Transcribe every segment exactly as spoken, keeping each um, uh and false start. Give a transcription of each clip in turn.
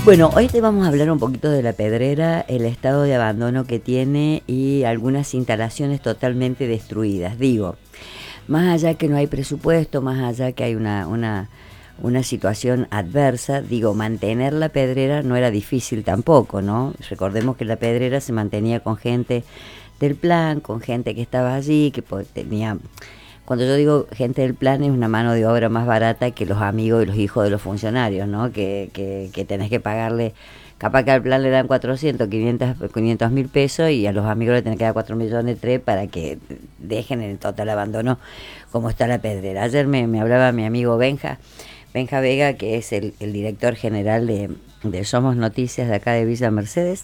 Bueno, hoy te vamos a hablar un poquito de La Pedrera, el estado de abandono que tiene y algunas instalaciones totalmente destruidas. Digo, más allá que no hay presupuesto, más allá que hay una, una, una situación adversa, digo, mantener La Pedrera no era difícil tampoco, ¿no? Recordemos que La Pedrera se mantenía con gente del plan, con gente que estaba allí, que tenía... Cuando yo digo gente del plan, es una mano de obra más barata que los amigos y los hijos de los funcionarios, ¿no? Que, que, que tenés que pagarle, capaz que al plan le dan cuatrocientos, quinientos mil pesos y a los amigos le tenés que dar cuatro millones tres para que dejen en total abandono como está La Pedrera. Ayer me, me hablaba mi amigo Benja, Benja Vega, que es el, el director general de, de Somos Noticias de acá de Villa Mercedes.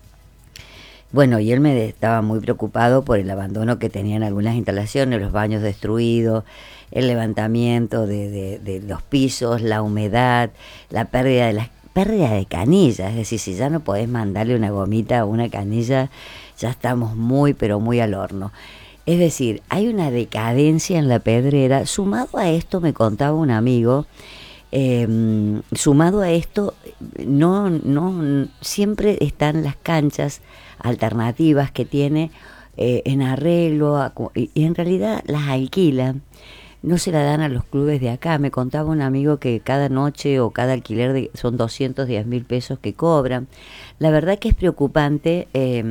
Bueno, y él me estaba muy preocupado por el abandono que tenían algunas instalaciones, los baños destruidos, el levantamiento de, de, de los pisos, la humedad, la pérdida de las pérdida de canillas. Es decir, si ya no podés mandarle una gomita a una canilla, ya estamos muy, pero muy al horno. Es decir, hay una decadencia en La Pedrera. Sumado a esto, me contaba un amigo, Eh, sumado a esto, no, no siempre están las canchas alternativas que tiene eh, en arreglo y, y en realidad las alquilan, no se la dan a los clubes de acá. Me contaba un amigo que cada noche o cada alquiler de, son doscientos diez mil pesos que cobran. La verdad que es preocupante eh,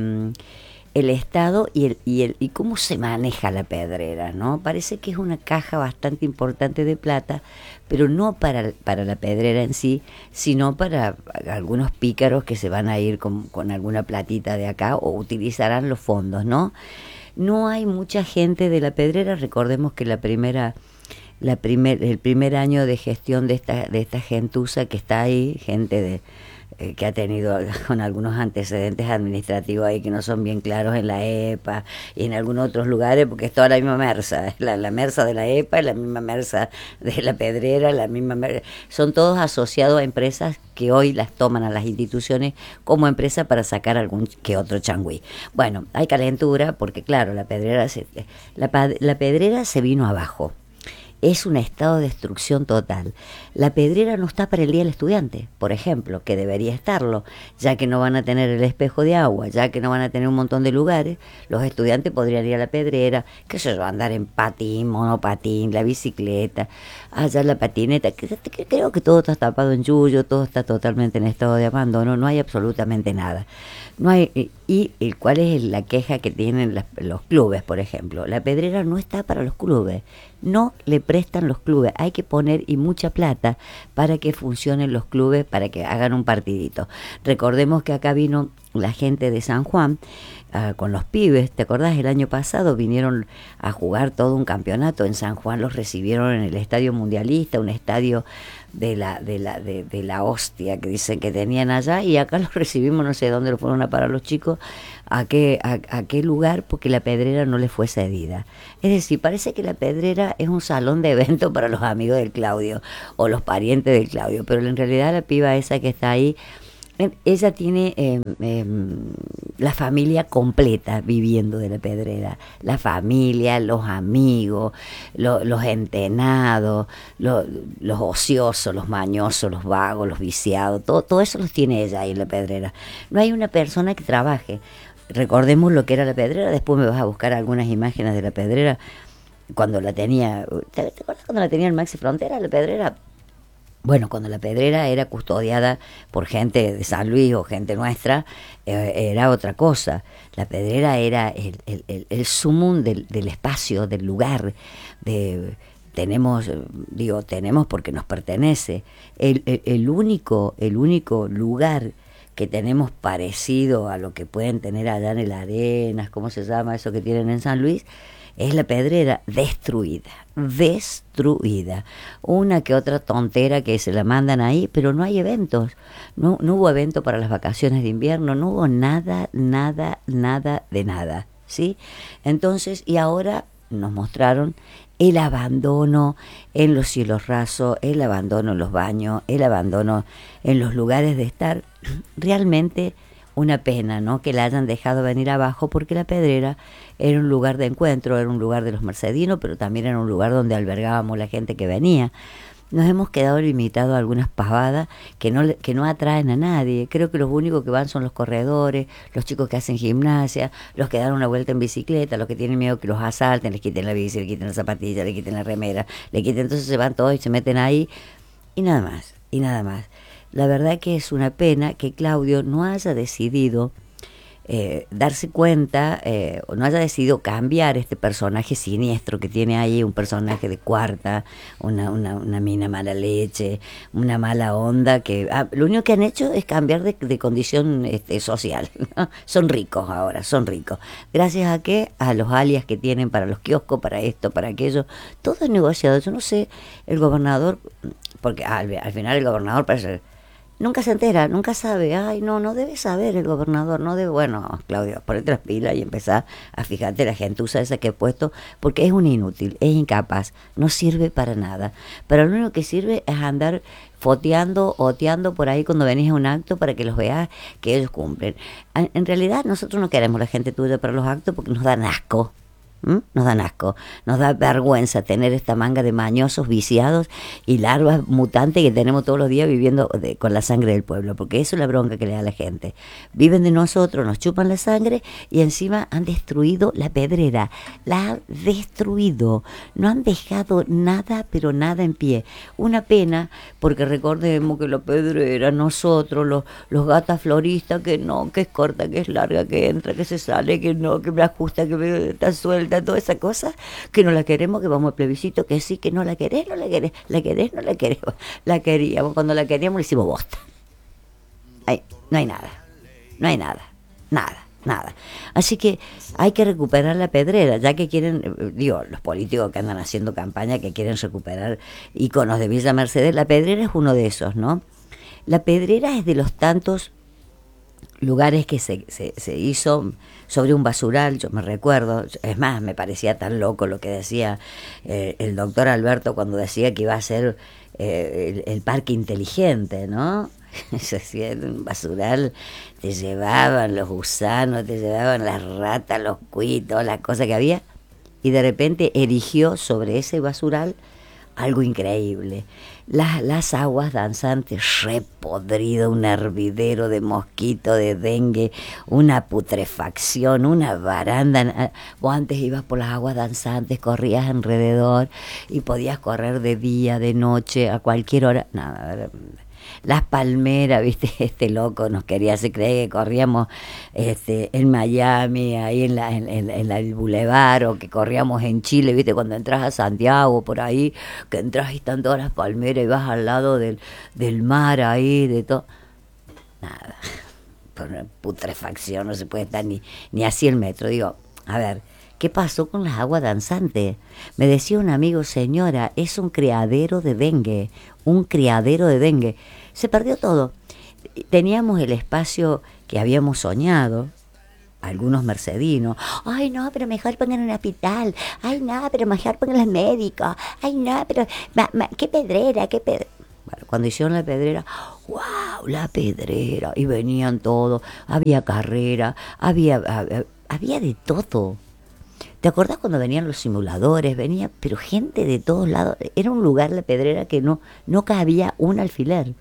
el estado y el, y el y cómo se maneja La Pedrera, ¿no? Parece que es una caja bastante importante de plata, pero no para, para La Pedrera en sí, sino para algunos pícaros que se van a ir con, con alguna platita de acá o utilizarán los fondos, ¿no? No hay mucha gente de La Pedrera. Recordemos que la primera, la primer, el primer año de gestión de esta, de esta gentuza que está ahí, gente de eh, que ha tenido con algunos antecedentes administrativos ahí que no son bien claros en la E P A y en algunos otros lugares, porque es toda la misma mersa, la, la mersa de la E P A, la misma mersa de La Pedrera, la misma mersa, son todos asociados a empresas que hoy las toman a las instituciones como empresa para sacar algún que otro changüí. Bueno, hay calentura porque claro, la pedrera se, la, la Pedrera se vino abajo. Es un estado de destrucción total. La Pedrera no está para el Día del Estudiante, por ejemplo, que debería estarlo, ya que no van a tener el espejo de agua, ya que no van a tener un montón de lugares. Los estudiantes podrían ir a La Pedrera, qué sé yo, andar en patín, monopatín, la bicicleta, allá la patineta, que, que creo que todo está tapado en yuyo, todo está totalmente en estado de abandono, no hay absolutamente nada. No hay, y, y cuál es la queja que tienen las, los clubes, por ejemplo. La Pedrera no está para los clubes, no le prestan los clubes, hay que poner y mucha plata para que funcionen los clubes, para que hagan un partidito. Recordemos que acá vino la gente de San Juan uh, con los pibes, ¿te acordás? El año pasado vinieron a jugar todo un campeonato en San Juan, los recibieron en el Estadio Mundialista, un estadio de la de la de, de la hostia que dicen que tenían allá, y acá los recibimos, no sé dónde los fueron a parar los chicos, a qué a, a qué lugar, porque La Pedrera no les fue cedida. Es decir, parece que La Pedrera es un salón de eventos para los amigos del Claudio o los parientes del Claudio, pero en realidad la piba esa que está ahí, ella tiene eh, eh, la familia completa viviendo de La Pedrera, la familia, los amigos, lo, los entenados, lo, los ociosos, los mañosos, los vagos, los viciados, todo, todo eso los tiene ella ahí en La Pedrera. No hay una persona que trabaje. Recordemos lo que era La Pedrera, después me vas a buscar algunas imágenes de La Pedrera cuando la tenía, ¿te, te acuerdas cuando la tenía el Maxi Frontera, La Pedrera? Bueno, cuando La Pedrera era custodiada por gente de San Luis o gente nuestra, eh, era otra cosa. La Pedrera era el, el, el, el sumum del, del espacio, del lugar. De, tenemos, digo, tenemos porque nos pertenece. El, el, el, único, el único lugar que tenemos parecido a lo que pueden tener allá en el Arenas, ¿cómo se llama eso que tienen en San Luis? Es La Pedrera destruida, destruida. Una que otra tontera que se la mandan ahí, pero no hay eventos. No, no hubo evento para las vacaciones de invierno, no hubo nada, nada, nada de nada, ¿sí? Entonces, y ahora nos mostraron el abandono en los cielos rasos, el abandono en los baños, el abandono en los lugares de estar. Realmente una pena, ¿no?, que la hayan dejado venir abajo, porque La Pedrera era un lugar de encuentro, era un lugar de los mercedinos, pero también era un lugar donde albergábamos la gente que venía. nos hemos quedado limitados a algunas pavadas que no, le- que no atraen a nadie. Creo que los únicos que van son los corredores, los chicos que hacen gimnasia, los que dan una vuelta en bicicleta, los que tienen miedo que los asalten, les quiten la bici, les quiten la zapatilla, les quiten la remera, le quiten, entonces se van todos y se meten ahí y nada más, y nada más. La verdad que es una pena que Claudio no haya decidido eh, darse cuenta, eh, o no haya decidido cambiar este personaje siniestro que tiene ahí, un personaje de cuarta, una, una, una mina mala leche, una mala onda, que ah, lo único que han hecho es cambiar de, de condición este, social, ¿no? Son ricos ahora, son ricos. ¿Gracias a qué? A los alias que tienen para los kioscos, para esto, para aquello. Todo es negociado. Yo no sé, el gobernador, porque al, al final el gobernador parece... Nunca se entera, nunca sabe. Ay, no, no debe saber el gobernador, no debe. Bueno, Claudio, ponete las pilas y empezá a fijarte la gentuza esa que he puesto, porque es un inútil, es incapaz, no sirve para nada. Pero lo único que sirve es andar foteando, oteando por ahí cuando venís a un acto para que los veas que ellos cumplen. En, en realidad, nosotros no queremos la gente tuya para los actos porque nos dan asco. ¿Mm? Nos dan asco, nos da vergüenza tener esta manga de mañosos, viciados y larvas mutantes que tenemos todos los días viviendo de, con la sangre del pueblo, porque eso es la bronca que le da a la gente. Viven de nosotros, nos chupan la sangre y encima han destruido la pedrera, la han destruido, no han dejado nada, pero nada en pie. Una pena, porque recordemos que la pedrera, nosotros, los, los gatas floristas, que no, que es corta, que es larga, que entra, que se sale, que no, que me ajusta, que me está suelta, toda esa cosa, que no la queremos, que vamos al plebiscito, que sí, que no la querés, no la querés, la querés, no la queremos, la queríamos, cuando la queríamos le hicimos bosta. Ay, no hay nada, no hay nada, nada, nada. Así que hay que recuperar la pedrera, ya que quieren, eh, digo, los políticos que andan haciendo campaña, que quieren recuperar iconos de Villa Mercedes, la pedrera es uno de esos, ¿no? La pedrera es de los tantos lugares que se, se, se hizo sobre un basural, yo me recuerdo, es más, me parecía tan loco lo que decía eh, el doctor Alberto cuando decía que iba a ser eh, el, el parque inteligente, ¿no? Se hacía en un basural, te llevaban los gusanos, te llevaban las ratas, los cuitos, las cosas que había, y de repente erigió sobre ese basural algo increíble. Las, las aguas danzantes, repodrido, un hervidero de mosquito, de dengue, una putrefacción, una baranda. Vos antes ibas por las aguas danzantes, corrías alrededor y podías correr de día, de noche, a cualquier hora. Nada, las palmeras, viste, este loco nos quería hacer creer que corríamos este, en Miami, ahí en, la, en, en, en la, el Boulevard, o que corríamos en Chile, viste, cuando entras a Santiago, por ahí, que entras y están todas las palmeras y vas al lado del, del mar ahí, de todo. Nada, por una putrefacción no se puede estar ni, ni a cien metros. Digo, a ver, ¿qué pasó con las aguas danzantes? Me decía un amigo, señora, es un criadero de dengue, un criadero de dengue. Se perdió todo. Teníamos el espacio que habíamos soñado, algunos mercedinos. Ay, no, pero mejor pongan un hospital. Ay, no, pero mejor pongan los médicos. Ay, no, pero ma, ma, qué pedrera, qué pedrera. Bueno, cuando hicieron la pedrera, wow, la pedrera. Y venían todos, había carrera, había, había, había de todo. ¿Te acordás cuando venían los simuladores? Venía, pero gente de todos lados. Era un lugar, la pedrera, que no, no cabía un alfiler.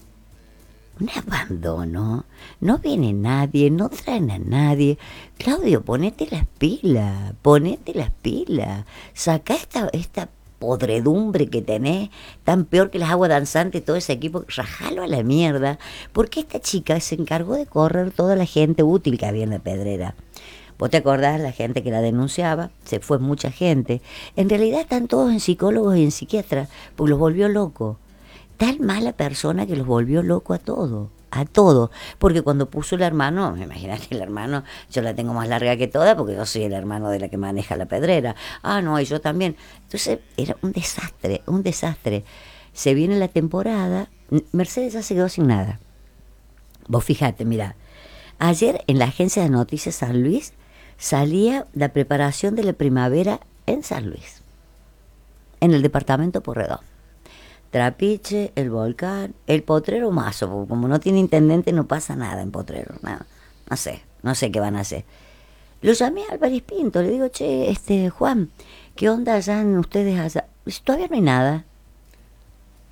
Un abandono. No viene nadie, no traen a nadie. Claudio, ponete las pilas, ponete las pilas. Sacá esta, esta podredumbre que tenés, tan peor que las aguas danzantes, todo ese equipo, rajalo a la mierda. Porque esta chica se encargó de correr toda la gente útil que había en la pedrera. ¿Vos te acordás la gente que la denunciaba? Se fue mucha gente. En realidad están todos en psicólogos y en psiquiatras, porque los volvió locos. Tal mala persona que los volvió loco a todo, a todo. Porque cuando puso el hermano, me imagínate el hermano, yo la tengo más larga que toda porque yo soy el hermano de la que maneja la pedrera. Ah, no, y yo también. Entonces era un desastre, un desastre. Se viene la temporada, Mercedes ya se quedó sin nada. Vos fíjate, mira, ayer en la agencia de noticias San Luis salía la preparación de la primavera en San Luis, en el departamento Porredón. Trapiche, el volcán, el Potrero Mazo, porque como no tiene intendente no pasa nada en Potrero, nada. No sé, no sé qué van a hacer. Lo llamé a Álvarez Pinto, le digo, che, este Juan, ¿qué onda allá en ustedes allá? Dice, todavía no hay nada.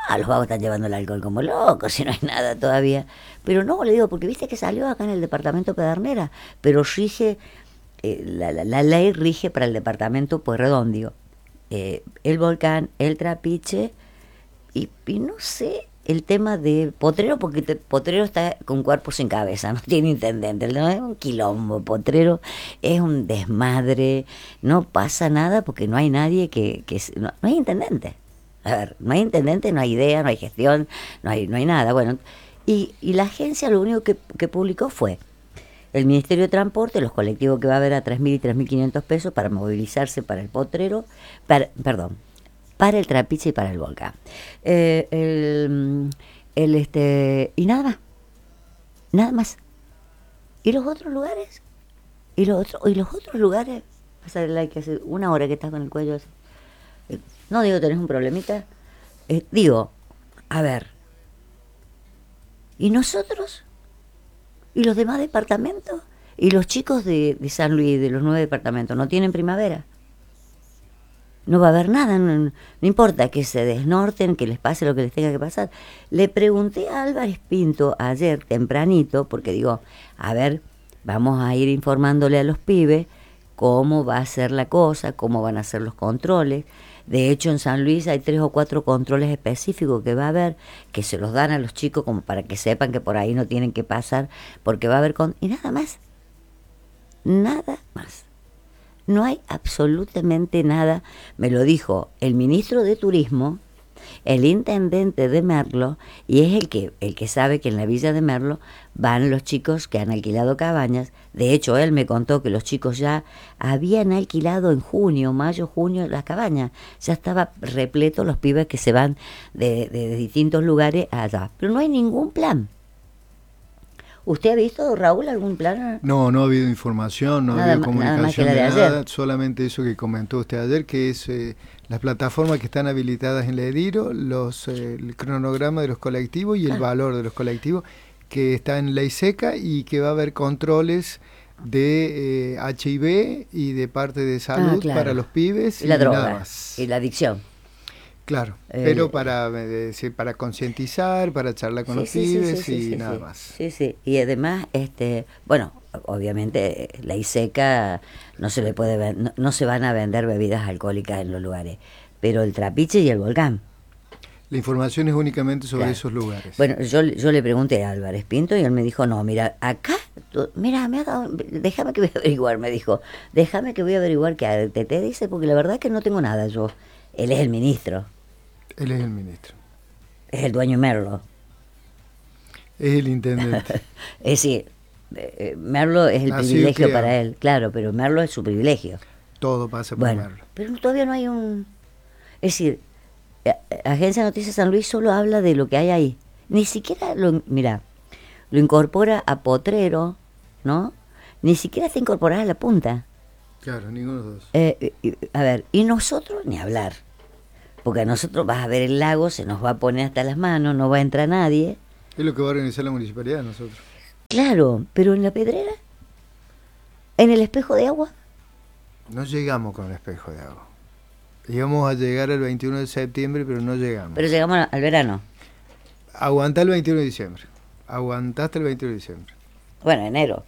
ah, los vagos están llevando el alcohol como locos, si no hay nada todavía. Pero no, le digo, porque viste que salió acá en el departamento Pedernera, pero rige, eh, la, la, la ley rige para el departamento Pueyrredón, digo. Eh, el Volcán, el Trapiche, y, y no sé, el tema de Potrero, porque te, Potrero está con cuerpo sin cabeza, no tiene intendente, no es un quilombo, Potrero es un desmadre, no pasa nada porque no hay nadie que, que no, no hay intendente. A ver, no hay intendente, no hay idea, no hay gestión, no hay, no hay nada. Bueno, y, y la agencia lo único que, que publicó fue el Ministerio de Transporte, los colectivos que va a haber a tres mil y tres mil quinientos pesos para movilizarse para el Potrero, para, perdón, para el Trapiche y para el Volcán. Eh, el, el, este, y nada más, nada más. ¿Y los otros lugares? ¿Y los otros, y los otros lugares? O sea, like, hace una hora que estás con el cuello así. No digo, tenés un problemita. Eh, digo, a ver, ¿y nosotros? ¿Y los demás departamentos? ¿Y los chicos de, de San Luis, de los nueve departamentos, no tienen primavera? No va a haber nada, no, no importa que se desnorten, que les pase lo que les tenga que pasar. Le pregunté a Álvarez Pinto ayer tempranito, porque digo, a ver, vamos a ir informándole a los pibes cómo va a ser la cosa, cómo van a ser los controles. De hecho, en San Luis hay tres o cuatro controles específicos que va a haber, que se los dan a los chicos como para que sepan que por ahí no tienen que pasar, porque va a haber... Con... Y nada más. Nada más. No hay absolutamente nada. Me lo dijo el ministro de Turismo, el intendente de Merlo, y es el que, el que sabe que en la villa de Merlo van los chicos que han alquilado cabañas. De hecho, él me contó que los chicos ya habían alquilado en junio, mayo, junio las cabañas. Ya estaba repleto los pibes que se van de, de, de distintos lugares allá. Pero no hay ningún plan. ¿Usted ha visto, Raúl, algún plan? No, no ha habido información, no nada, ha habido comunicación nada de, de nada, ayer. Solamente eso que comentó usted ayer, que es eh, las plataformas que están habilitadas en la Ediro, los, eh, el cronograma de los colectivos y el ah. valor de los colectivos, que está en ley seca y que va a haber controles de eh, H I V y de parte de salud ah, claro. para los pibes. Y la y droga, nada más. y la adicción. Claro, eh, pero para decir, para concientizar, para charlar con sí, los sí, pibes sí, sí, y sí, nada sí. más. Sí, sí, y además, este, bueno, obviamente ley seca, no se le puede no, no se van a vender bebidas alcohólicas en los lugares, pero el Trapiche y el Volcán. La información es únicamente sobre claro. esos lugares. Bueno, yo, yo le pregunté a Álvarez Pinto y él me dijo, no, mira, acá, tú, mira, me ha dado, déjame que voy a averiguar, me dijo, déjame que voy a averiguar qué te, te dice, porque la verdad es que no tengo nada yo. Él es el ministro. Él es el ministro. Es el dueño de Merlo. Es el intendente. Es decir, eh, Merlo es el Nació privilegio para él, claro, pero Merlo es su privilegio. Todo pasa por bueno, Merlo. Pero todavía no hay un... Es decir, Agencia de Noticias San Luis solo habla de lo que hay ahí. Ni siquiera lo... Mira, lo incorpora a Potrero, ¿no? Ni siquiera está incorporada a La Punta. Claro, ninguno de los dos. Eh, a ver, y nosotros ni hablar. Porque a nosotros vas a ver el lago, se nos va a poner hasta las manos, no va a entrar nadie. Es lo que va a organizar la municipalidad nosotros. Claro, pero en la Pedrera, en el espejo de agua. No llegamos con el espejo de agua. Íbamos a llegar el veintiuno de septiembre, pero no llegamos. Pero llegamos al verano. Aguantá el veintiuno de diciembre. Aguantaste el veintiuno de diciembre. Bueno, enero.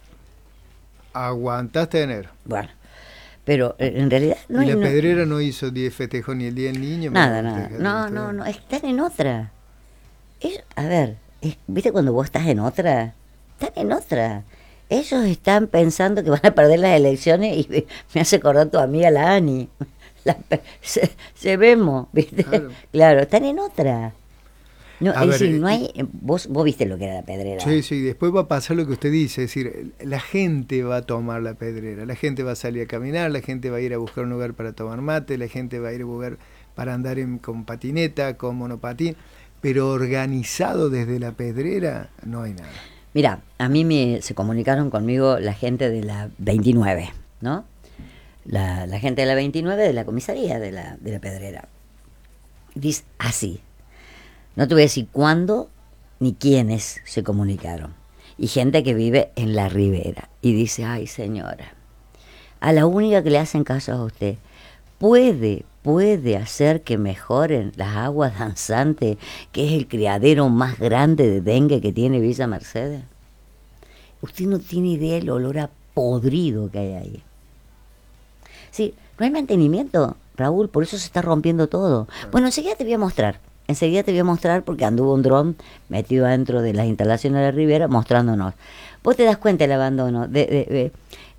Aguantaste enero. Bueno. Pero en realidad no y la hay, Pedrera no, no hizo diez festejos ni el Día del Niño. Nada, nada. No, no, no, están en otra. Es, a ver, es, ¿viste cuando vos estás en otra? Están en otra. Ellos están pensando que van a perder las elecciones y me, me hace acordar tu amiga la Ani. La, se, se vemos, ¿viste? Claro. Claro, están en otra. No, a es ver, decir, no hay, vos, vos viste lo que era la Pedrera. Sí, sí, después va a pasar lo que usted dice, es decir, la gente va a tomar la Pedrera, la gente va a salir a caminar, la gente va a ir a buscar un lugar para tomar mate, la gente va a ir a buscar para andar en, con patineta, con monopatín, pero organizado desde la Pedrera no hay nada. Mira, a mí me se comunicaron conmigo la gente de la veintinueve, ¿no? La, la gente de la veintinueve de la comisaría de la, de la Pedrera. Dice así. No te voy a decir cuándo ni quiénes se comunicaron. Y gente que vive en la ribera. Y dice, ay señora, a la única que le hacen caso a usted, puede, puede hacer que mejoren las aguas danzantes, que es el criadero más grande de dengue que tiene Villa Mercedes? Usted no tiene idea del olor a podrido que hay ahí. Sí, no hay mantenimiento, Raúl, por eso se está rompiendo todo. Bueno, enseguida te voy a mostrar, enseguida te voy a mostrar porque anduvo un dron metido adentro de las instalaciones de la Ribera mostrándonos. Vos te das cuenta del abandono. De, de, de,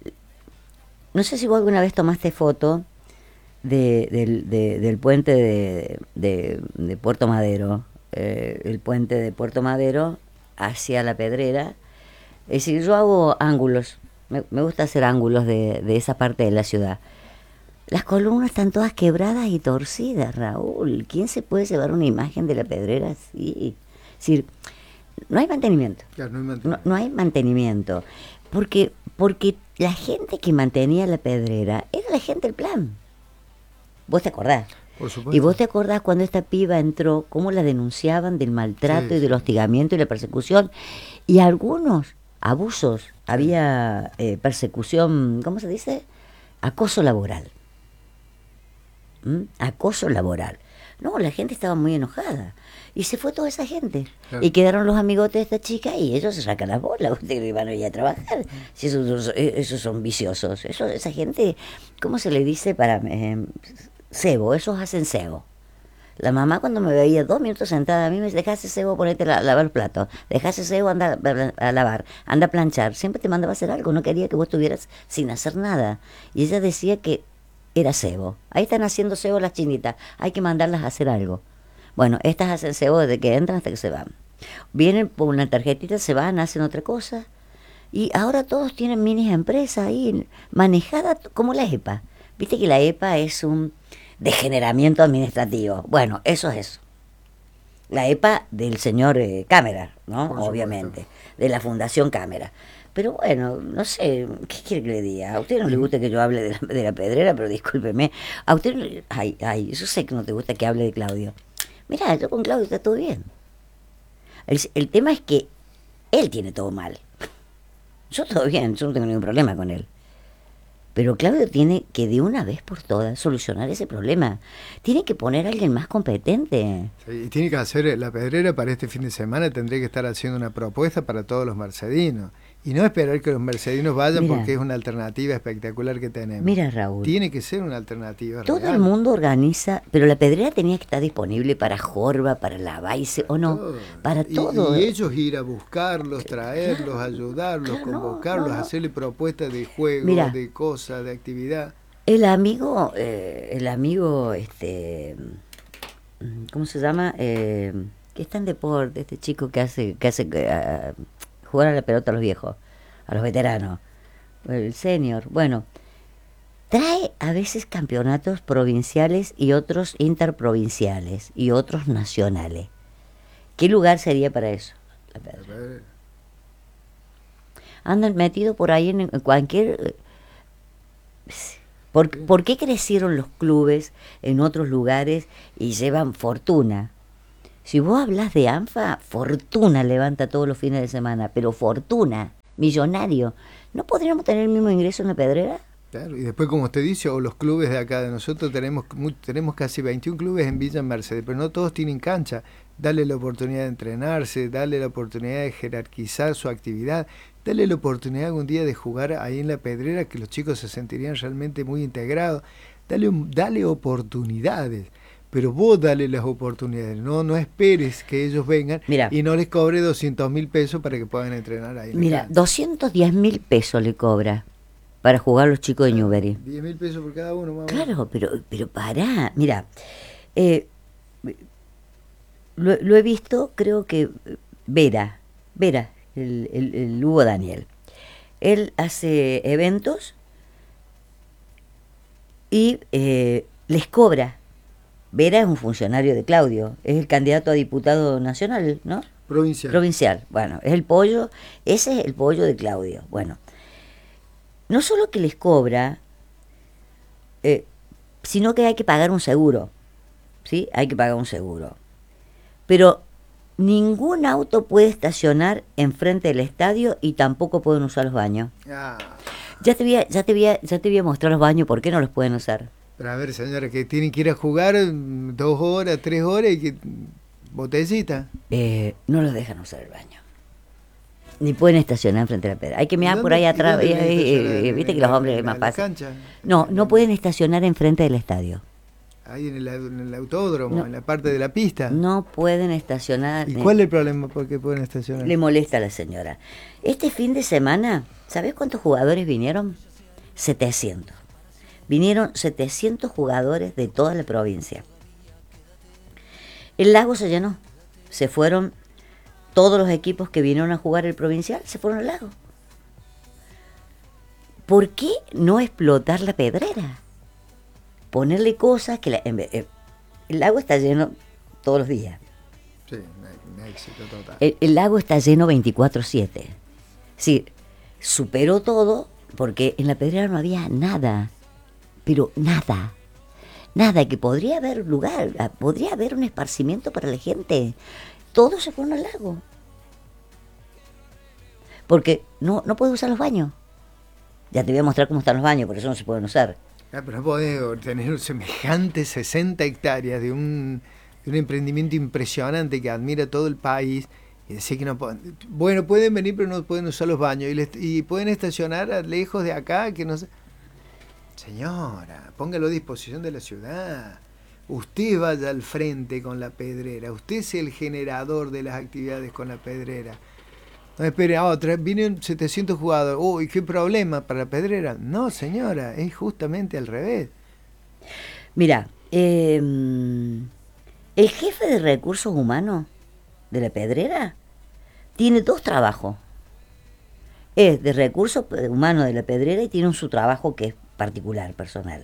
no sé si vos alguna vez tomaste foto de, de, de, del puente de, de, de Puerto Madero, eh, el puente de Puerto Madero hacia La Pedrera. Es decir, yo hago ángulos, me, me gusta hacer ángulos de, de esa parte de la ciudad. Las columnas están todas quebradas y torcidas, Raúl. ¿Quién se puede llevar una imagen de La Pedrera así? Es decir, no hay mantenimiento. Claro, no hay mantenimiento. No, no hay mantenimiento. Porque, porque la gente que mantenía La Pedrera era la gente del plan. ¿Vos te acordás? Por supuesto. Y vos te acordás cuando esta piba entró, cómo la denunciaban del maltrato sí, y del hostigamiento y la persecución. Y algunos abusos, había eh, persecución, ¿cómo se dice? Acoso laboral. ¿Mm? Acoso laboral. No, la gente estaba muy enojada. Y se fue toda esa gente. Claro. Y quedaron los amigotes de esta chica y ellos se sacan las bolas. Ustedes van a ir a trabajar. Si esos, esos son viciosos. Eso, esa gente, ¿cómo se le dice para eh, cebo? Esos hacen cebo. La mamá cuando me veía dos minutos sentada a mí me dice, dejá ese cebo, ponete a lavar el plato. Dejá ese cebo, anda a lavar, anda a planchar. Siempre te mandaba a hacer algo. No quería que vos estuvieras sin hacer nada. Y ella decía que era cebo. Ahí están haciendo cebo las chinitas. Hay que mandarlas a hacer algo. Bueno, estas hacen cebo desde que entran hasta que se van. Vienen por una tarjetita, se van, hacen otra cosa. Y ahora todos tienen mini empresas ahí, manejadas como la E P A. Viste que la E P A es un degeneramiento administrativo. Bueno, eso es eso. La E P A del señor eh, Cámara, ¿no? Por Obviamente. Supuesto. De la Fundación Cámara. Pero bueno, no sé, ¿qué quiere que le diga? A usted no le gusta que yo hable de la, de la Pedrera, pero discúlpeme. A usted no le... Ay, ay, yo sé que no te gusta que hable de Claudio. Mirá, yo con Claudio está todo bien. El, el tema es que él tiene todo mal. Yo todo bien, yo no tengo ningún problema con él. Pero Claudio tiene que de una vez por todas solucionar ese problema. Tiene que poner a alguien más competente. Sí, y tiene que hacer La Pedrera para este fin de semana, tendría que estar haciendo una propuesta para todos los mercedinos. Y no esperar que los mercedinos vayan. Mira, porque es una alternativa espectacular que tenemos. Mira, Raúl. Tiene que ser una alternativa Todo real. El mundo organiza, pero La Pedrera tenía que estar disponible para Jorba, para la Baice, ¿o no? Todo. Para y, todo. Y ellos ir a buscarlos, traerlos, claro, ayudarlos, claro, convocarlos, no, no. hacerle propuestas de juego, Mira, de cosas, de actividad. El amigo, eh, el amigo, este, ¿cómo se llama? Eh, que está en deporte, este chico que hace, que hace uh, jugar a la pelota a los viejos, a los veteranos, el senior. Bueno, trae a veces campeonatos provinciales y otros interprovinciales y otros nacionales. ¿Qué lugar sería para eso? La Pedrera. Andan metidos por ahí en cualquier... ¿Por, ¿Por qué crecieron los clubes en otros lugares y llevan fortuna? Si vos hablas de ANFA, fortuna levanta todos los fines de semana, pero fortuna, millonario. ¿No podríamos tener el mismo ingreso en La Pedrera? Claro, y después, como usted dice, o los clubes de acá de nosotros, tenemos tenemos casi veintiún clubes en Villa Mercedes, pero no todos tienen cancha. Dale la oportunidad de entrenarse, dale la oportunidad de jerarquizar su actividad, dale la oportunidad algún día de jugar ahí en La Pedrera, que los chicos se sentirían realmente muy integrados. Dale, dale oportunidades. Pero vos dale las oportunidades, no no esperes que ellos vengan. Mira, y no les cobre doscientos mil pesos para que puedan entrenar ahí. Mira, doscientos diez mil pesos le cobra para jugar los chicos de Newbery. diez mil pesos por cada uno, mamá. Claro, pero, pero pará, mira, eh, lo, lo he visto, creo que Vera, Vera, el, el, el Hugo Daniel, él hace eventos y eh, les cobra. Vera es un funcionario de Claudio, es el candidato a diputado nacional, ¿no? Provincial. Provincial, bueno, es el pollo, ese es el pollo de Claudio. Bueno, no solo que les cobra, eh, sino que hay que pagar un seguro, ¿sí? Hay que pagar un seguro. Pero ningún auto puede estacionar enfrente del estadio y tampoco pueden usar los baños. Ah. Ya te voy a, ya te voy a, ya te voy a mostrar los baños, ¿por qué no los pueden usar? Pero a ver, señora, que tienen que ir a jugar dos horas, tres horas y que botellita. Eh, no los dejan usar el baño. Ni pueden estacionar frente a la pedra. Hay que mirar por ahí atrás. Eh, eh, eh, Viste que los hombres es más fácil. No, no pueden estacionar enfrente del estadio. Ahí en el, en el autódromo, no, en la parte de la pista. No pueden estacionar. ¿Y cuál es el problema por qué pueden estacionar? Le molesta a la señora. Este fin de semana, ¿sabés cuántos jugadores vinieron? setecientos. Vinieron setecientos jugadores de toda la provincia. El lago se llenó. Se fueron todos los equipos que vinieron a jugar el provincial, se fueron al lago. ¿Por qué no explotar la Pedrera? Ponerle cosas que... La, eh, el lago está lleno todos los días. Sí, un éxito total. El, el lago está lleno veinticuatro siete. Sí, superó todo porque en la Pedrera no había nada. Pero nada. Nada, que podría haber lugar, podría haber un esparcimiento para la gente. Todos se fueron al lago. Porque no, no puedes usar los baños. Ya te voy a mostrar cómo están los baños, por eso no se pueden usar. Ah, pero no podés tener semejantes sesenta hectáreas de un, de un emprendimiento impresionante que admira todo el país y decir que no pueden. Bueno, pueden venir, pero no pueden usar los baños y, les, y pueden estacionar a lejos de acá, que no sé. Señora, póngalo a disposición de la ciudad. Usted vaya al frente con la Pedrera. Usted es el generador de las actividades con la Pedrera. No espere a otra. Vienen setecientos jugadores. Uy, ¿qué problema para la Pedrera? No, señora, es justamente al revés. Mira, eh, el jefe de recursos humanos de la Pedrera tiene dos trabajos. Es de recursos humanos de la Pedrera y tiene un su trabajo que es particular, personal.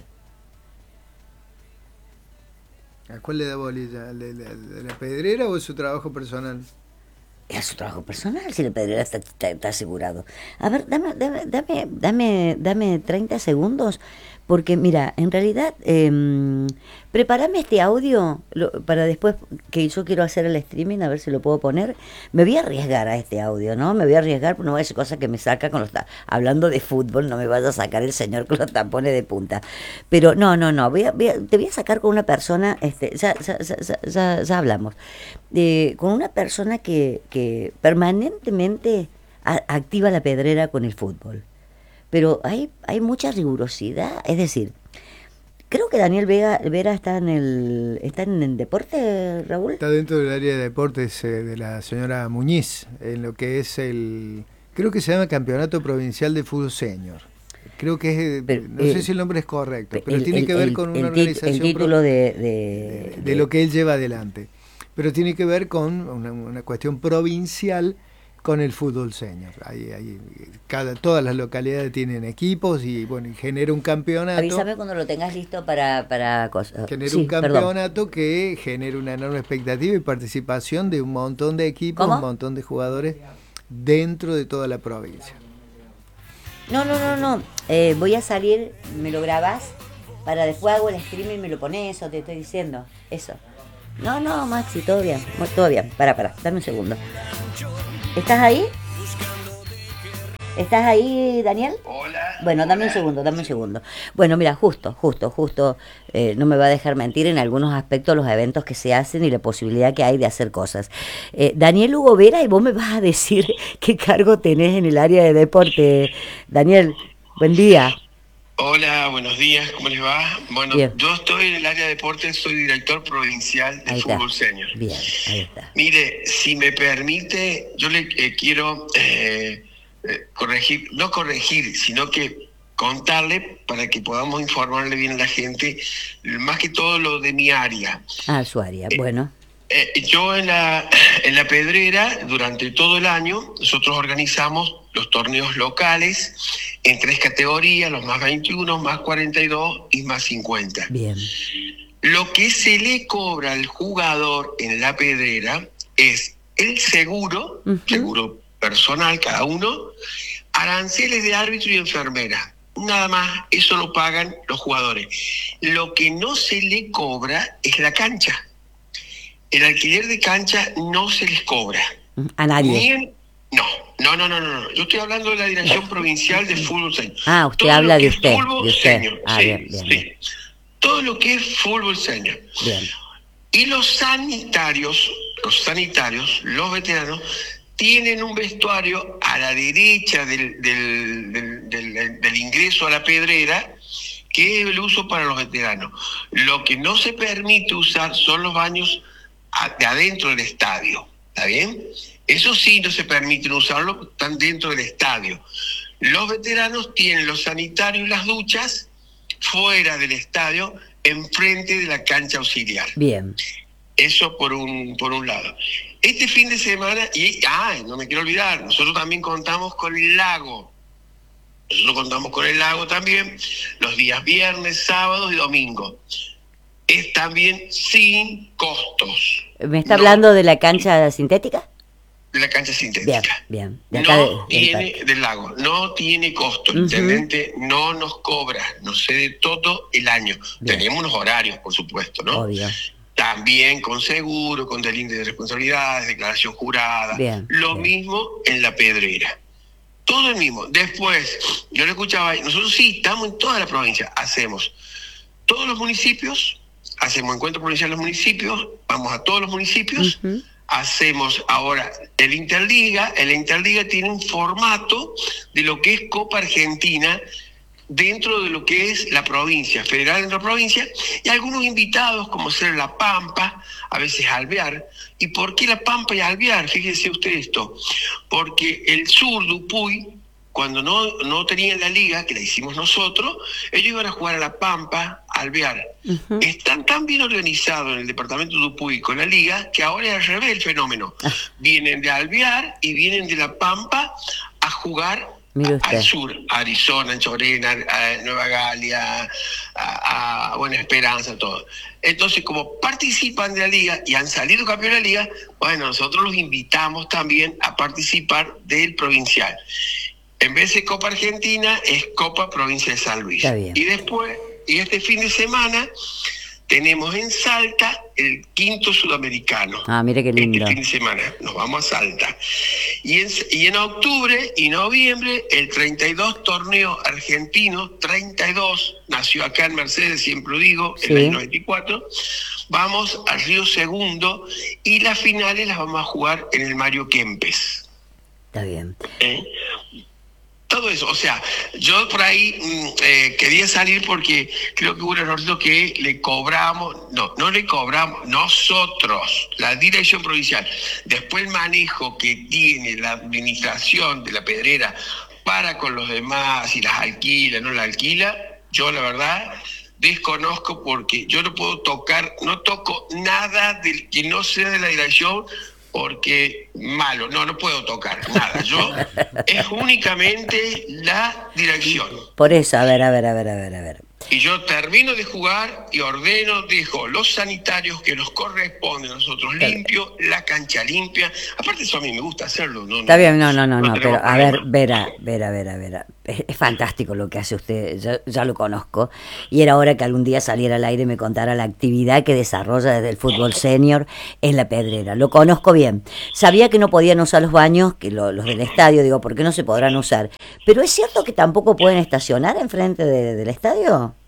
¿A cuál le da bolilla? ¿De la, de la Pedrera o es su trabajo personal? Es su trabajo personal, si la Pedrera está, está, está asegurado. A ver, dame, dame, dame, dame, dame treinta segundos, porque mira, en realidad, eh, prepárame este audio lo, para después, que yo quiero hacer el streaming, a ver si lo puedo poner. Me voy a arriesgar a este audio, ¿no? Me voy a arriesgar, porque no vaya a ser cosa que me saca con los hablando de fútbol, no me vaya a sacar el señor con los tampones de punta. Pero no, no, no, voy a, voy a, te voy a sacar con una persona, este, ya, ya, ya, ya, ya, ya hablamos, eh, con una persona que, que permanentemente a, activa la Pedrera con el fútbol. Pero hay, hay mucha rigurosidad, es decir, creo que Daniel Vega, Vera está en el está en el deporte, Raúl. Está dentro del área de deportes eh, de la señora Muñiz, en lo que es el, creo que se llama Campeonato Provincial de Fútbol Senior. Creo que es, pero, no eh, sé si el nombre es correcto, pero el, tiene el, que ver el, con el, una organización. El título de, de, de, de, de lo que él lleva adelante. Pero tiene que ver con una, una cuestión provincial con el fútbol senior. Ahí, ahí, cada, todas las localidades tienen equipos y bueno, genera un campeonato. Avísame cuando lo tengas listo para... para genera sí, un campeonato perdón. que genera una enorme expectativa y participación de un montón de equipos, ¿Cómo? Un montón de jugadores dentro de toda la provincia. No, no, no, no. Eh, voy a salir, me lo grabás, para después hago el streaming y me lo pones, eso te estoy diciendo. Eso. No, no, Maxi, todo bien, todo bien. Para, para, dame un segundo. ¿Estás ahí? ¿Estás ahí, Daniel? Hola. Bueno, dame hola. un segundo, dame un segundo. Bueno, mira, justo, justo, justo, eh, no me va a dejar mentir en algunos aspectos los eventos que se hacen y la posibilidad que hay de hacer cosas. Eh, Daniel Hugo Vera, y vos me vas a decir qué cargo tenés en el área de deporte. Daniel, buen día. Hola, buenos días, ¿cómo les va? Bueno, Bien. Yo estoy en el área de deportes, soy director provincial de Ahí fútbol está. senior. Bien, ahí está. Mire, si me permite, yo le eh, quiero eh, eh, corregir, no corregir, sino que contarle para que podamos informarle bien a la gente, más que todo lo de mi área. Ah, su área, Eh, bueno. Eh, yo en la, en la Pedrera, durante todo el año, nosotros organizamos los torneos locales en tres categorías, los más veintiuno, más cuarenta y dos y más cincuenta. Bien. Lo que se le cobra al jugador en la Pedrera es el seguro, uh-huh. seguro personal cada uno, aranceles de árbitro y enfermera. Nada más, eso lo pagan los jugadores. Lo que no se le cobra es la cancha. El alquiler de cancha no se les cobra. A nadie. Ni en, no, no, no, no, no. Yo estoy hablando de la Dirección Provincial de Fútbol Senior. Ah, usted Todo habla lo que de es usted. fútbol De usted. senior, Ah, sí, bien, bien, sí. bien. todo lo que es fútbol senior. Bien. Y los sanitarios, los sanitarios, los veteranos, tienen un vestuario a la derecha del, del, del, del, del ingreso a la Pedrera, que es el uso para los veteranos. Lo que no se permite usar son los baños de adentro del estadio, ¿está bien? Eso sí, no se permite usarlo, están dentro del estadio. Los veteranos tienen los sanitarios y las duchas fuera del estadio, enfrente de la cancha auxiliar. Bien. Eso por un, por un lado. Este fin de semana, y ay, no me quiero olvidar, nosotros también contamos con el lago. Nosotros contamos con el lago también, los días viernes, sábados y domingo. Es también sin costos. ¿Me está no, hablando de la cancha sintética? De la cancha sintética. Bien, bien. De acá no de, tiene, del, del lago, no tiene costo. El uh-huh. intendente no nos cobra, nos cede todo el año. Bien. Tenemos unos horarios, por supuesto, ¿no? Obvio. También con seguro, con delinde de responsabilidades, declaración jurada. Bien, Lo bien. mismo en la Pedrera. Todo el mismo. Después, yo le escuchaba, nosotros sí estamos en toda la provincia, hacemos todos los municipios, hacemos encuentros provinciales en los municipios, vamos a todos los municipios, uh-huh. hacemos ahora el Interliga, el Interliga tiene un formato de lo que es Copa Argentina dentro de lo que es la provincia, federal dentro de la provincia, y algunos invitados como ser La Pampa, a veces Alvear. ¿Y por qué La Pampa y Alvear? Fíjese usted esto, porque el sur, Dupuy, cuando no, no tenían la liga, que la hicimos nosotros, ellos iban a jugar a La Pampa, Alvear. Uh-huh. Están tan bien organizados en el departamento de Dupuy con la liga, que ahora es al revés el fenómeno. Vienen de Alvear y vienen de La Pampa a jugar al sur, a Arizona, en Chorena, a Nueva Galia, a, a Buena Esperanza, todo. Entonces, como participan de la liga y han salido campeones de la liga, bueno, nosotros los invitamos también a participar del provincial. En vez de Copa Argentina, es Copa Provincia de San Luis. Y después, y este fin de semana, tenemos en Salta el quinto sudamericano. Ah, mire qué lindo. Este fin de semana, nos vamos a Salta. Y en, y en octubre y noviembre, el treinta y dos torneo argentino, treinta y dos, nació acá en Mercedes, siempre lo digo, en sí. el noventa y cuatro. Vamos al Río Segundo y las finales las vamos a jugar en el Mario Kempes. Está bien. ¿Eh? Todo eso, o sea, yo por ahí eh, quería salir porque creo que hubo un error que le cobramos, no, no le cobramos, nosotros, la dirección provincial, después el manejo que tiene la administración de la Pedrera para con los demás, si las alquila, no las alquila, yo la verdad desconozco porque yo no puedo tocar, no toco nada del que no sea de la dirección, porque malo, no, no puedo tocar nada. Yo es únicamente la dirección. Por eso, a ver, a ver, a ver, a ver, a ver. Y yo termino de jugar y ordeno, dejo los sanitarios que nos corresponden a nosotros limpio, la cancha limpia. Aparte eso a mí me gusta hacerlo. No, Está no, bien, no, no, no, no, no pero problema. a ver, Vera, Vera, Vera, Vera. Es, es fantástico lo que hace usted, ya, ya lo conozco. Y era hora que algún día saliera al aire y me contara la actividad que desarrolla desde el fútbol senior en la Pedrera. Lo conozco bien. Sabía que no podían usar los baños, que lo, los del estadio, digo, ¿por qué no se podrán usar? Pero ¿es cierto que tampoco pueden estacionar enfrente de, del estadio?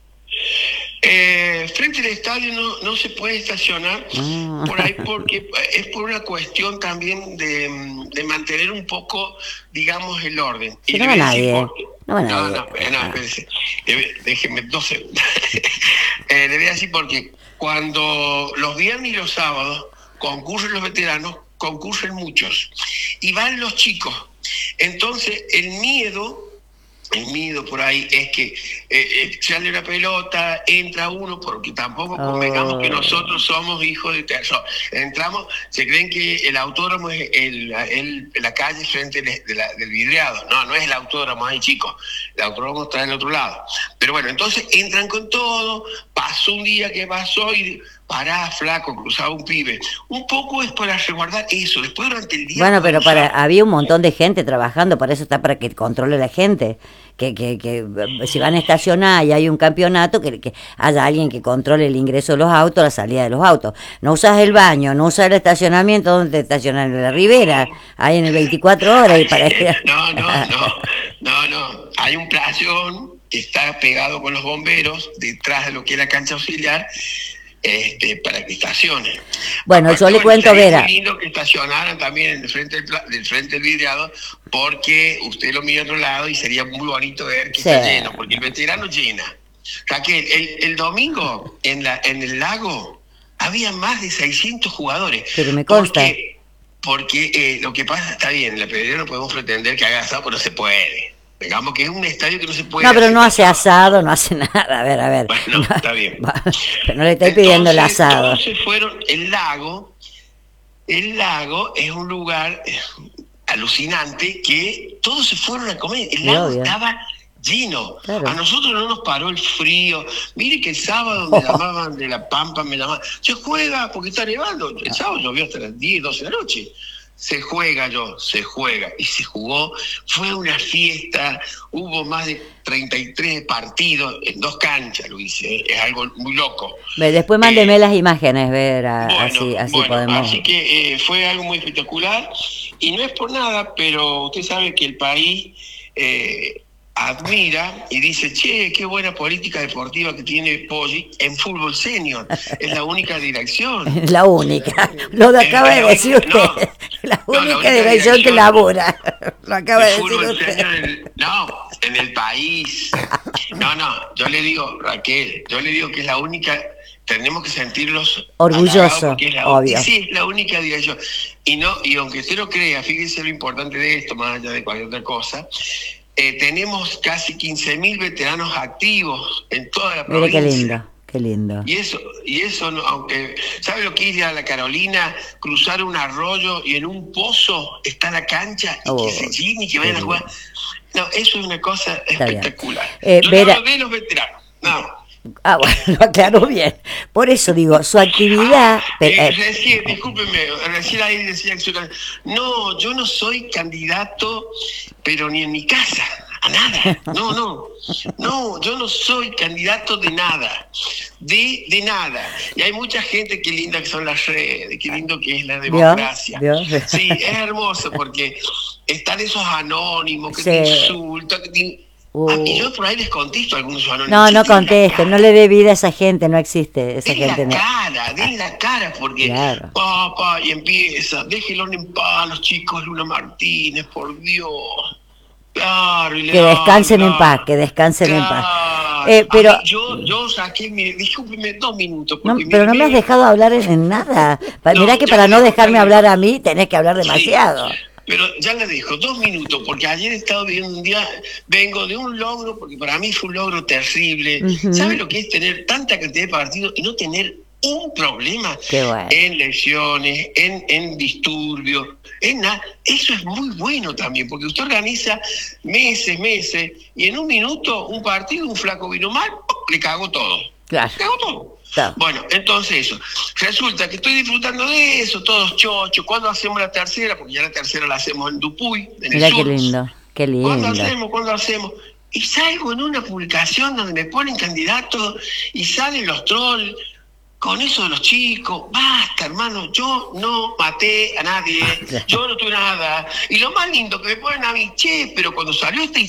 Eh, frente al estadio no, no se puede estacionar ah. por ahí porque es por una cuestión también de, de mantener un poco, digamos, el orden. Y no va nadie. Porque, no va no, nadie. no, no, no, espérese. Déjeme dos segundos. eh, le voy a decir porque cuando los viernes y los sábados concurren los veteranos, concurren muchos y van los chicos. Entonces el miedo El miedo por ahí es que eh, sale una pelota, entra uno, porque tampoco oh. convengamos que nosotros somos hijos de terror. Entramos, se creen que el autódromo es el, el, la calle frente de la, del vidriado. No, no es el autódromo, hay chicos. El autódromo está del otro lado. Pero bueno, entonces entran con todo, pasó un día que pasó y pará, flaco, cruzaba un pibe. Un poco es para resguardar eso. Después durante el día... Bueno, pero para había un montón de gente trabajando, para eso está, para que controle la gente. Que, que, que si van a estacionar y hay un campeonato, que, que haya alguien que controle el ingreso de los autos, la salida de los autos. No usas el baño, no usas el estacionamiento, ¿dónde te estacionan? En la Ribera, ahí en el veinticuatro horas. Y para... no, no, no, no, no. Hay un playón que está pegado con los bomberos, detrás de lo que es la cancha auxiliar, este, para que estacionen. Bueno, Aparte, yo le bueno, cuento, sería Vera. muy lindo que estacionaran también en el frente del, pla- del frente del vidriado, porque usted lo mira a otro lado y sería muy bonito ver que Sí. está lleno, porque el veterano llena. Raquel, el, el domingo en, la, en el lago había más de seiscientos jugadores. Pero me consta. Porque, porque eh, lo que pasa, está bien, en la Pedrera no podemos pretender que haga asado, pero no se puede. Digamos que es un estadio que no se puede No, pero hacer no hace asado, no hace nada. A ver, a ver. Bueno, No, está bien. va, pero no le estoy pidiendo el Entonces, asado. todos se fueron. El lago, el lago es un lugar eh, alucinante que todos se fueron a comer. El Sí, lago obvio. estaba lleno. Claro. A nosotros no nos paró el frío. Mire que el sábado me llamaban de La Pampa, me llamaban. Se juega porque está nevando. El sábado llovió hasta las diez, doce de la noche. Se juega yo, se juega. Y se jugó. Fue una fiesta. Hubo más de treinta y tres partidos en dos canchas, Luis. ¿eh? Es algo muy loco. Ve, después mándeme Eh, las imágenes, Vera. Bueno, así así bueno, podemos. así que eh, fue algo muy espectacular y no es por nada, pero usted sabe que el país eh, admira y dice, che, qué buena política deportiva que tiene Poggi en fútbol senior, es la única dirección. La única. Lo Eh, acaba de la decir única- no, usted. La no, la única única dirección que dirección labura. Lo acaba de El decir fútbol usted. senior en el- no, en el país. No, no, yo le digo, Raquel, yo le digo que es la única, tenemos que sentirlos Orgulloso, halagados porque es la, obvio. Sí, es la única dirección. Y no, y aunque usted lo crea, fíjese lo importante de esto, más allá de cualquier otra cosa, eh, tenemos casi quince mil veteranos activos en toda la Mire provincia. qué lindo, qué lindo. Y eso, y eso no, aunque, ¿sabe lo que es ir a la Carolina, cruzar un arroyo y en un pozo está la cancha y Oh, que se llene y que vayan a qué jugar? No, eso es una cosa Está bien. espectacular. Eh, Yo Vera- le hablo de los veteranos. No. Ah, bueno, lo aclaró bien. Por eso digo, su actividad. Ah, pe- eh, eh, recién, discúlpeme, recién ahí decía que soy can- no, yo no soy candidato, pero ni en mi casa, a nada. No, no, no, yo no soy candidato de nada, de, de nada. Y hay mucha gente, qué linda que son las redes, qué lindo que es la democracia. ¿Vio? Sí, es hermoso porque están esos anónimos que Sí. te insultan, que te... Uh. Ah, y yo por ahí les contesto a algunos anónimos. no, Sí, no den la conteste, cara. no le dé vida a esa gente, no existe esa Den gente. la no. cara, den la cara, porque Claro. papá, y empieza, déjenlo en paz los chicos Luna Martínez, por Dios. Claro, y le Que descansen en habla. paz, que descansen en paz. Claro. Eh, pero- A mí yo, yo saqué, mire, discúlpeme dos minutos. No, porque pero no mire, me has mire, dejado hablar en, en nada. Pa- No, Mirá que ya para le no dejo, dejarme ya le hablar dejo. a mí tenés que hablar demasiado. Sí, pero ya le dejo dos minutos, porque ayer he estado viviendo un día, vengo de un logro, porque para mí fue un logro terrible. Ujú. ¿Sabe lo que es tener tanta cantidad de partidos y no tener un problema Qué bueno. en lesiones, en, en disturbios, en nada? Eso es muy bueno también, porque usted organiza meses, meses, y en un minuto un partido, un flaco vino mal, le cagó todo. Claro. Le cagó todo. Claro. Bueno, entonces eso. Resulta que estoy disfrutando de eso, todos chochos. ¿Cuándo hacemos la tercera? Porque ya la tercera la hacemos en Dupuy, en Mirá el qué sur. lindo, qué ¿Cuándo lindo. hacemos? ¿Cuándo hacemos? Y salgo en una publicación donde me ponen candidatos y salen los trolls con eso de los chicos. Basta, hermano, yo no maté a nadie, yo no tuve nada. Y lo más lindo que me ponen a mí, che, pero cuando salió esta